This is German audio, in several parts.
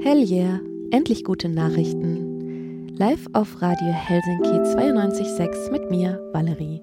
Hell yeah, endlich gute Nachrichten. Live auf Radio Helsinki 92.6 mit mir, Valerie.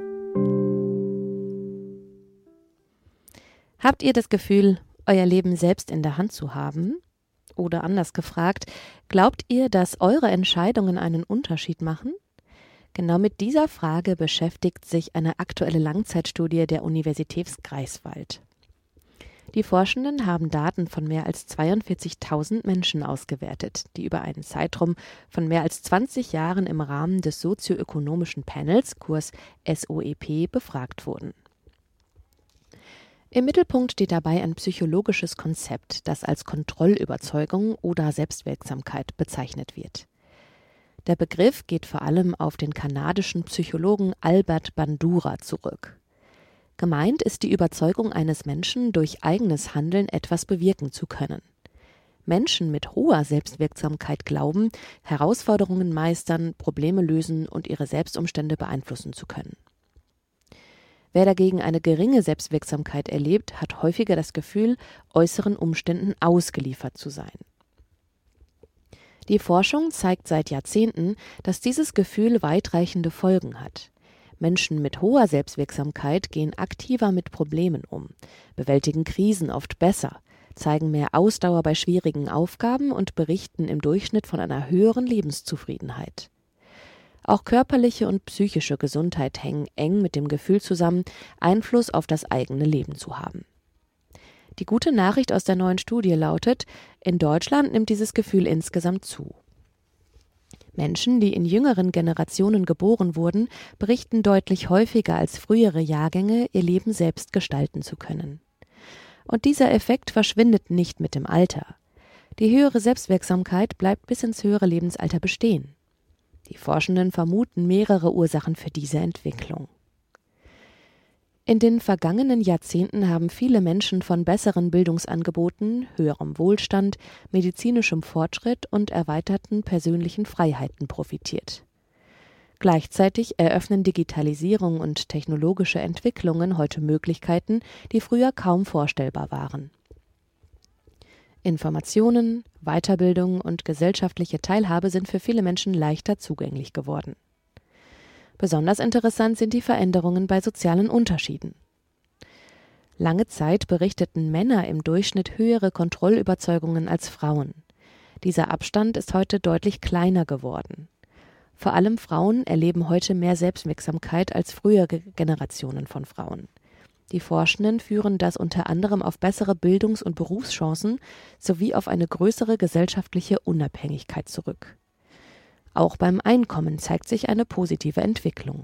Habt ihr das Gefühl, euer Leben selbst in der Hand zu haben? Oder anders gefragt, glaubt ihr, dass eure Entscheidungen einen Unterschied machen? Genau mit dieser Frage beschäftigt sich eine aktuelle Langzeitstudie der Universität Greifswald. Die Forschenden haben Daten von mehr als 42.000 Menschen ausgewertet, die über einen Zeitraum von mehr als 20 Jahren im Rahmen des sozioökonomischen Panels, kurz SOEP, befragt wurden. Im Mittelpunkt steht dabei ein psychologisches Konzept, das als Kontrollüberzeugung oder Selbstwirksamkeit bezeichnet wird. Der Begriff geht vor allem auf den kanadischen Psychologen Albert Bandura zurück. Gemeint ist die Überzeugung eines Menschen, durch eigenes Handeln etwas bewirken zu können. Menschen mit hoher Selbstwirksamkeit glauben, Herausforderungen meistern, Probleme lösen und ihre Selbstumstände beeinflussen zu können. Wer dagegen eine geringe Selbstwirksamkeit erlebt, hat häufiger das Gefühl, äußeren Umständen ausgeliefert zu sein. Die Forschung zeigt seit Jahrzehnten, dass dieses Gefühl weitreichende Folgen hat. Menschen mit hoher Selbstwirksamkeit gehen aktiver mit Problemen um, bewältigen Krisen oft besser, zeigen mehr Ausdauer bei schwierigen Aufgaben und berichten im Durchschnitt von einer höheren Lebenszufriedenheit. Auch körperliche und psychische Gesundheit hängen eng mit dem Gefühl zusammen, Einfluss auf das eigene Leben zu haben. Die gute Nachricht aus der neuen Studie lautet, in Deutschland nimmt dieses Gefühl insgesamt zu. Menschen, die in jüngeren Generationen geboren wurden, berichten deutlich häufiger als frühere Jahrgänge, ihr Leben selbst gestalten zu können. Und dieser Effekt verschwindet nicht mit dem Alter. Die höhere Selbstwirksamkeit bleibt bis ins höhere Lebensalter bestehen. Die Forschenden vermuten mehrere Ursachen für diese Entwicklung. In den vergangenen Jahrzehnten haben viele Menschen von besseren Bildungsangeboten, höherem Wohlstand, medizinischem Fortschritt und erweiterten persönlichen Freiheiten profitiert. Gleichzeitig eröffnen Digitalisierung und technologische Entwicklungen heute Möglichkeiten, die früher kaum vorstellbar waren. Informationen, Weiterbildung und gesellschaftliche Teilhabe sind für viele Menschen leichter zugänglich geworden. Besonders interessant sind die Veränderungen bei sozialen Unterschieden. Lange Zeit berichteten Männer im Durchschnitt höhere Kontrollüberzeugungen als Frauen. Dieser Abstand ist heute deutlich kleiner geworden. Vor allem Frauen erleben heute mehr Selbstwirksamkeit als frühere Generationen von Frauen. Die Forschenden führen das unter anderem auf bessere Bildungs- und Berufschancen sowie auf eine größere gesellschaftliche Unabhängigkeit zurück. Auch beim Einkommen zeigt sich eine positive Entwicklung.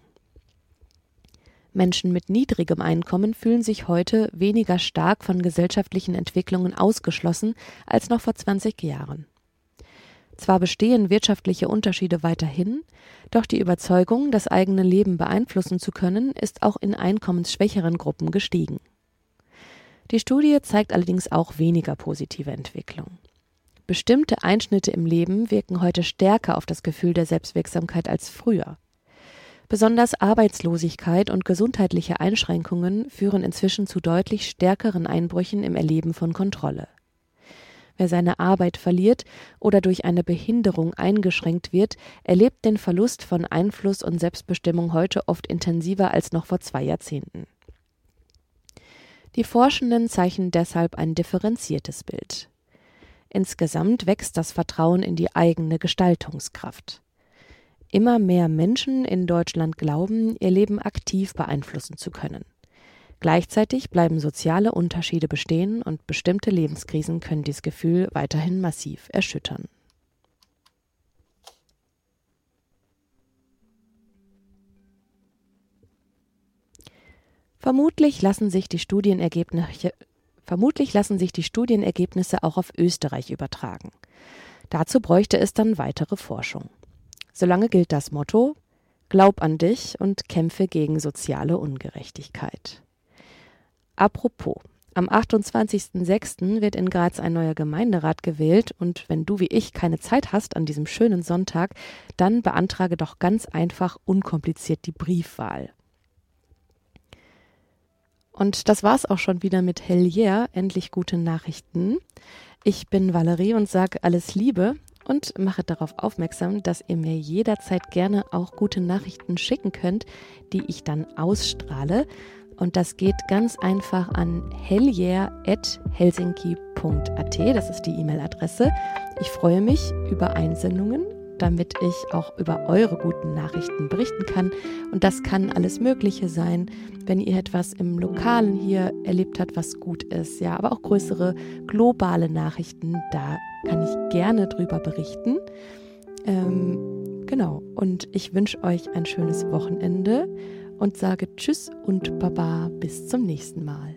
Menschen mit niedrigem Einkommen fühlen sich heute weniger stark von gesellschaftlichen Entwicklungen ausgeschlossen als noch vor 20 Jahren. Zwar bestehen wirtschaftliche Unterschiede weiterhin, doch die Überzeugung, das eigene Leben beeinflussen zu können, ist auch in einkommensschwächeren Gruppen gestiegen. Die Studie zeigt allerdings auch weniger positive Entwicklung. Bestimmte Einschnitte im Leben wirken heute stärker auf das Gefühl der Selbstwirksamkeit als früher. Besonders Arbeitslosigkeit und gesundheitliche Einschränkungen führen inzwischen zu deutlich stärkeren Einbrüchen im Erleben von Kontrolle. Wer seine Arbeit verliert oder durch eine Behinderung eingeschränkt wird, erlebt den Verlust von Einfluss und Selbstbestimmung heute oft intensiver als noch vor 2 Jahrzehnten. Die Forschenden zeichnen deshalb ein differenziertes Bild. Insgesamt wächst das Vertrauen in die eigene Gestaltungskraft. Immer mehr Menschen in Deutschland glauben, ihr Leben aktiv beeinflussen zu können. Gleichzeitig bleiben soziale Unterschiede bestehen und bestimmte Lebenskrisen können dieses Gefühl weiterhin massiv erschüttern. Vermutlich lassen sich die Studienergebnisse auch auf Österreich übertragen. Dazu bräuchte es dann weitere Forschung. Solange gilt das Motto: Glaub an dich und kämpfe gegen soziale Ungerechtigkeit. Apropos, am 28.06. wird in Graz ein neuer Gemeinderat gewählt und wenn du wie ich keine Zeit hast an diesem schönen Sonntag, dann beantrage doch ganz einfach unkompliziert die Briefwahl. Und das war's auch schon wieder mit Hell yeah, endlich gute Nachrichten. Ich bin Valerie und sage alles Liebe und mache darauf aufmerksam, dass ihr mir jederzeit gerne auch gute Nachrichten schicken könnt, die ich dann ausstrahle. Und das geht ganz einfach an hellyear@helsinki.at, das ist die E-Mail-Adresse. Ich freue mich über Einsendungen, damit ich auch über eure guten Nachrichten berichten kann. Und das kann alles Mögliche sein, wenn ihr etwas im Lokalen hier erlebt habt, was gut ist. Ja, aber auch größere globale Nachrichten, da kann ich gerne drüber berichten. Genau, und ich wünsche euch ein schönes Wochenende und sage Tschüss und Baba, bis zum nächsten Mal.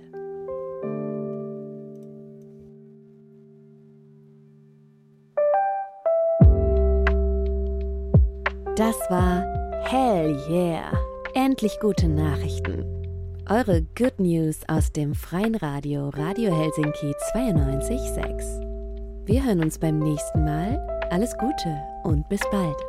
Das war Hell Yeah! Endlich gute Nachrichten. Eure Good News aus dem freien Radio Radio Helsinki 92.6. Wir hören uns beim nächsten Mal. Alles Gute und bis bald.